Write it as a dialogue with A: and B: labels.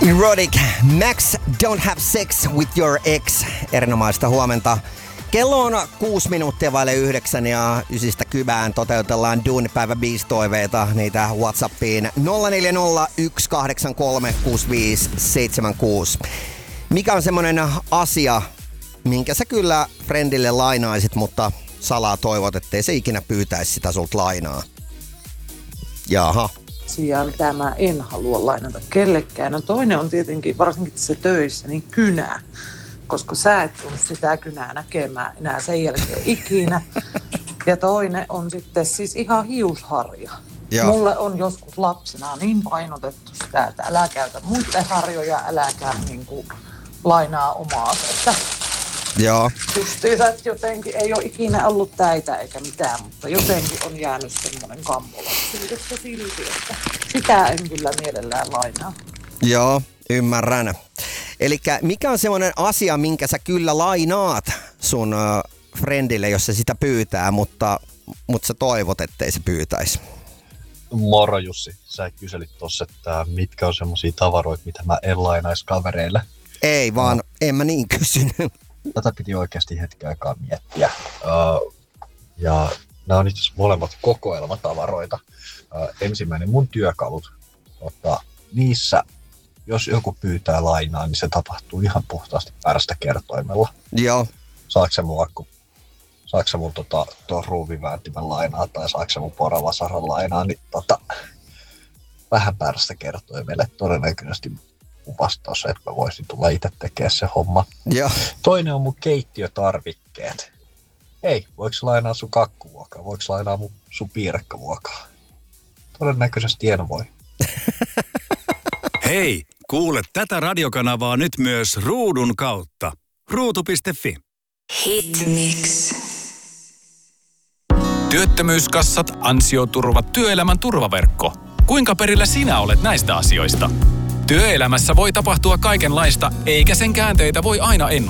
A: Erotic. Max, don't have sex with your ex. Erinomaista huomenta. Kello on 6 minuuttia vaille 9 ja 9 kybään toteutellaan duunipäivä biistoiveita. Niitä WhatsAppiin 0401836576. Mikä on semmonen asia, minkä sä kyllä friendille lainaisit, mutta salaa toivot, ettei se ikinä pyytäisi sitä sulta lainaa? Jaha.
B: Sijaan, mitä mä en halua lainata kellekään. No toinen on tietenkin, varsinkin tässä töissä, niin kynää. Koska sä et tule sitä kynää näkemään enää sen jälkeen ikinä. Ja toinen on sitten siis ihan hiusharja. Joo. Mulle on joskus lapsena niin painotettu sitä, että älä käytä muiden harjoja, äläkään niinku lainaa omaa asetta.
A: Joo.
B: Justiinsa, että jotenkin ei ole ikinä ollut täitä eikä mitään, mutta jotenkin on jäänyt semmoinen kammola siitä silti, että sitä en kyllä mielellään lainaa.
A: Joo, ymmärrän. Elikkä mikä on semmoinen asia, minkä sä kyllä lainaat sun friendille, jos se sitä pyytää, mutta sä toivot, ettei se pyytäisi?
C: Moro Jussi, sä kyselit tossa, että mitkä on semmosia tavaroita, mitä mä en lainaisi kavereille.
A: Ei vaan, en mä niin kysynyt.
C: Tätä piti oikeasti hetken aikaa miettiä. Ja nämä on itse asiassa molemmat kokoelmatavaroita. Ensimmäinen mun työkalut, mutta niissä, jos joku pyytää lainaa, niin se tapahtuu ihan puhtaasti pärstäkertoimella.
A: Joo.
C: Saatko sä mun tuon ruuvivääntimen lainaa tai saatko sä mun poravasaran lainaa, niin vähän pärstäkertoimelle. Todennäköisesti mun vastaus on, että mä voisin tulla itse tekemään se homma.
A: Joo.
C: Toinen on mun keittiötarvikkeet. Hei, voiko lainaa sun kakkuvuokaa? Voiko lainaa sun piirakkavuokaa? Todennäköisesti en voi.
D: Hei, kuule tätä radiokanavaa nyt myös ruudun kautta. Ruutu.fi.
E: Hitmix.
F: Työttömyyskassat, ansioturvat, työelämän turvaverkko. Kuinka perillä sinä olet näistä asioista? Työelämässä voi tapahtua kaikenlaista, eikä sen käänteitä voi aina ennustaa.